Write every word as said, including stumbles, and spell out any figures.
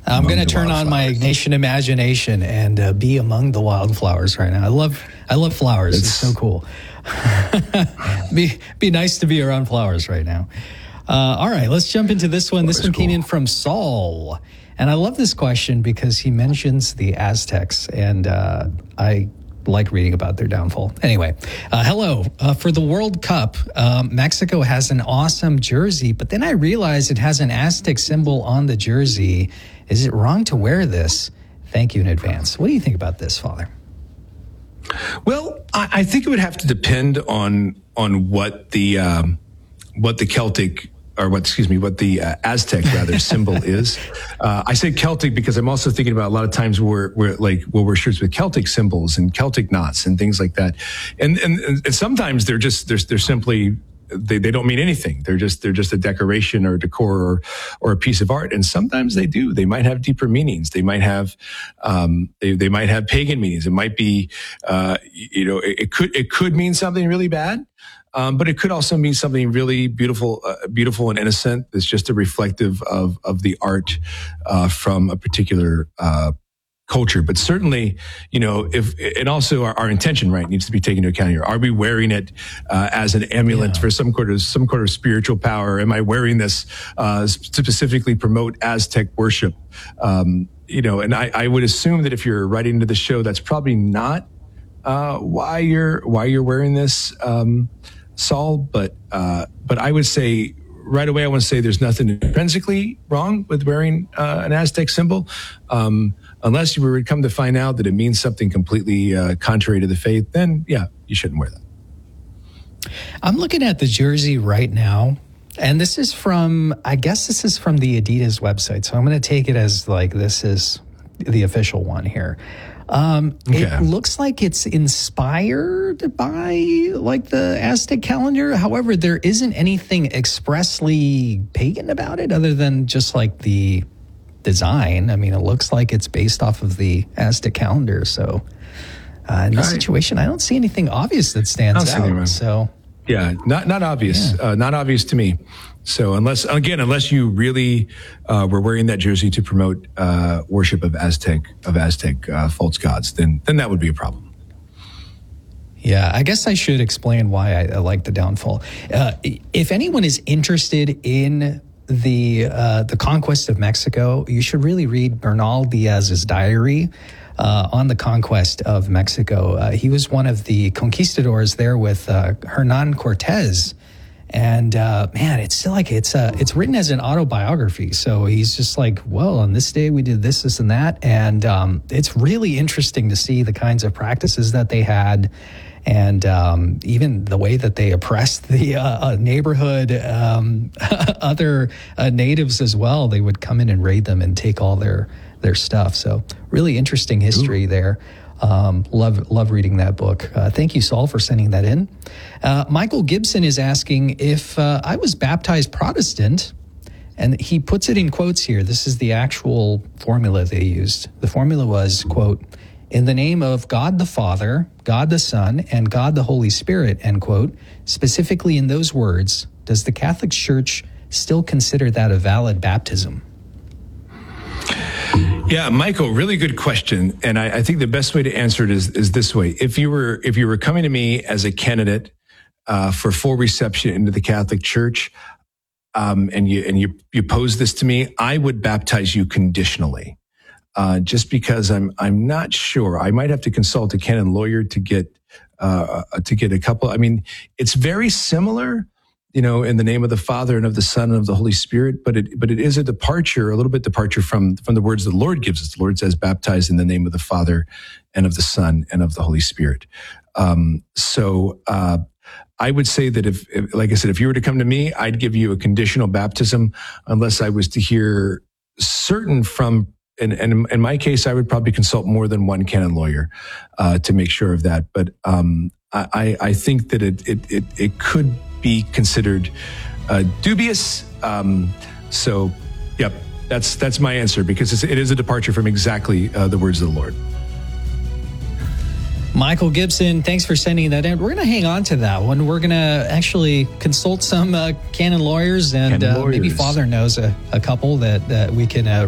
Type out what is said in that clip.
I'm going to turn on my Ignatian imagination and uh, be among the wildflowers right now. I love, I love flowers. It's, it's so cool. be, be nice to be around flowers right now. Uh, all right, let's jump into this one. This one came cool. in from Saul. And I love this question because he mentions the Aztecs, and uh, I like reading about their downfall. Anyway, uh, hello. Uh, for the World Cup, um, Mexico has an awesome jersey, but then I realized it has an Aztec symbol on the jersey. Is it wrong to wear this? Thank you in advance. What do you think about this, Father? Well, I, I think it would have to depend on on what the um, what the Celtic or what, excuse me, what the uh, Aztec rather symbol is. Uh, I say Celtic because I'm also thinking about a lot of times where we're like, we'll wear shirts with Celtic symbols and Celtic knots and things like that. And, and, and sometimes they're just, they're, they're simply, they, they don't mean anything. They're just, they're just a decoration or decor or, or a piece of art. And sometimes they do. They might have deeper meanings. They might have, um, they, they might have pagan meanings. It might be, uh, you know, it, it could, it could mean something really bad. Um, but it could also mean something really beautiful, uh, beautiful and innocent. It's just a reflective of of the art uh, from a particular uh, culture. But certainly, you know, if and also our, our intention, right, needs to be taken into account here. Are we wearing it uh, as an amulet yeah. for some sort of some sort of spiritual power? Am I wearing this uh, specifically promote Aztec worship? Um, you know, and I, I would assume that if you're writing into the show, that's probably not uh, why you're why you're wearing this. Um, Saul, but uh, but I would say right away I want to say there's nothing intrinsically wrong with wearing uh, an Aztec symbol, um, unless you were to come to find out that it means something completely uh, contrary to the faith. Then yeah, you shouldn't wear that. I'm looking at the jersey right now, and this is from I guess this is from the Adidas website, so I'm going to take it as like this is the official one here. Um, okay. It looks like it's inspired by like the Aztec calendar. However, there isn't anything expressly pagan about it other than just like the design. I mean, it looks like it's based off of the Aztec calendar. So uh, in this right. situation, I don't see anything obvious that stands out. So yeah, not not obvious, yeah. uh, not obvious to me. So unless, again, unless you really uh, were wearing that jersey to promote uh, worship of Aztec of Aztec uh, false gods, then then that would be a problem. Yeah, I guess I should explain why I, I like the downfall. Uh, if anyone is interested in the uh, the conquest of Mexico, you should really read Bernal Diaz's diary uh, on the conquest of Mexico. Uh, he was one of the conquistadors there with uh, Hernan Cortez. And uh, man, it's still like it's uh, it's written as an autobiography. So he's just like, well, on this day we did this, this, and that, and um, it's really interesting to see the kinds of practices that they had, and um, even the way that they oppressed the uh, neighborhood, um, other uh, natives as well. They would come in and raid them and take all their their stuff. So really interesting history Ooh. there. Um, love love reading that book. Uh, thank you, Saul, for sending that in. Uh, Michael Gibson is asking if uh, I was baptized Protestant, and he puts it in quotes here. This is the actual formula they used. The formula was, quote, in the name of God the Father, God the Son, and God the Holy Spirit, end quote. Specifically in those words, does the Catholic Church still consider that a valid baptism? Yeah, Michael, really good question. And I, I think the best way to answer it is, is this way. If you were, if you were coming to me as a candidate, uh, for full reception into the Catholic Church, um, and you, and you, you pose this to me, I would baptize you conditionally. Uh, just because I'm, I'm not sure. I might have to consult a canon lawyer to get, uh, to get a couple. I mean, it's very similar, you know, in the name of the Father and of the Son and of the Holy Spirit, but it, but it is a departure, a little bit departure from, from the words the Lord gives us. The Lord says, baptize in the name of the Father and of the Son and of the Holy Spirit. Um, so, uh, I would say that if, if, like I said, if you were to come to me, I'd give you a conditional baptism unless I was to hear certain from, and, and in my case, I would probably consult more than one canon lawyer, uh, to make sure of that. But, um, I, I think that it, it, it, it could be considered uh, dubious. Um, so, yep, that's that's my answer, because it's, it is a departure from exactly uh, the words of the Lord. Michael Gibson, thanks for sending that in. We're going to hang on to that one. We're going to actually consult some uh, canon lawyers, and canon uh, lawyers. maybe Father knows a, a couple that, that we can uh,